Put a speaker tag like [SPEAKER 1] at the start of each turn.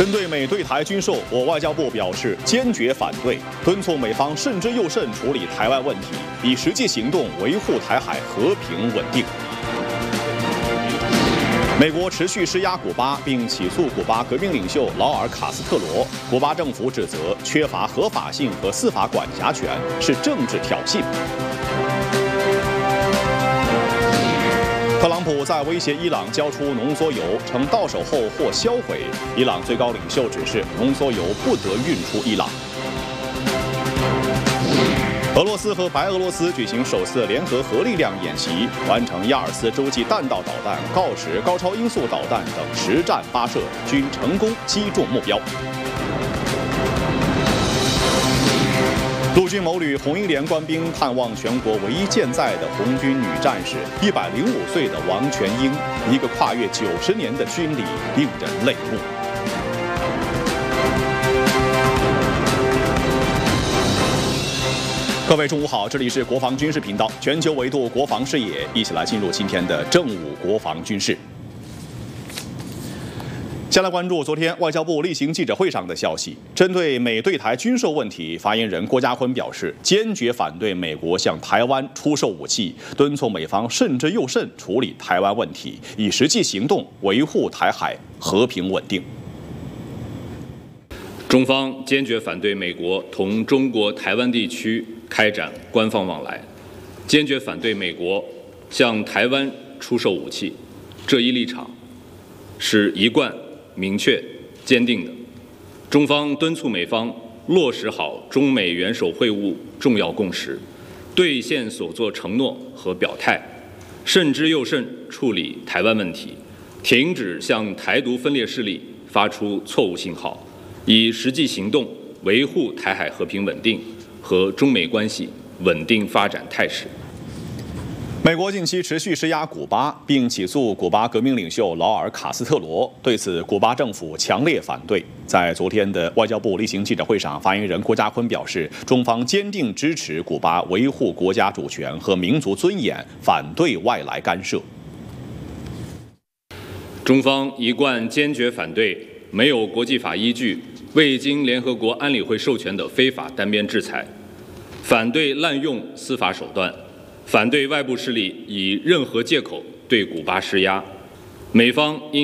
[SPEAKER 1] 针对美对台军售，我外交部表示坚决反对，敦促美方慎之又慎处理台湾问题，以实际行动维护台海和平稳定。美国持续施压古巴，并起诉古巴革命领袖劳尔·卡斯特罗。古巴政府指责缺乏合法性和司法管辖权是政治挑衅。特朗普在威胁伊朗交出浓缩油，称到手后或销毁。伊朗最高领袖指示浓缩油不得运出伊朗。俄罗斯和白俄罗斯举行首次联合核力量演习，完成亚尔斯洲际弹道导弹、锆石高超音速导弹等实战发射，均成功击中目标。陆军某旅红一连官兵探望全国唯一健在的红军女战士105岁的王全英，一个跨越90年的军礼，令人泪目。各位中午好，这里是国防军事频道，全球维度国防视野，一起来进入今天的正午国防军事。先来关注昨天外交部例行记者会上的消息。针对美对台军售问题，发言人郭家坤表示，坚决反对美国向台湾出售武器，敦促美方慎之又慎处理台湾问题，以实际行动维护台海和平稳定。
[SPEAKER 2] 中方坚决反对美国同中国台湾地区开展官方往来，坚决反对美国向台湾出售武器，这一立场是一贯明确、坚定的。中方敦促美方落实好中美元首会晤重要共识，兑现所作承诺和表态，慎之又慎处理台湾问题，停止向台独分裂势力发出错误信号，以实际行动维护台海和平稳定和中美关系稳定发展态势。
[SPEAKER 1] 美国近期持续施压古巴，并起诉古巴革命领袖劳尔·卡斯特罗。对此，古巴政府强烈反对。在昨天的外交部例行记者会上，发言人郭家坤表示，中方坚定支持古巴维护国家主权和民族尊严，反对外来干涉。
[SPEAKER 2] 中方一贯坚决反对没有国际法依据、未经联合国安理会授权的非法单边制裁，反对滥用司法手段，反对外部势力以任何借口对古巴施压。美方应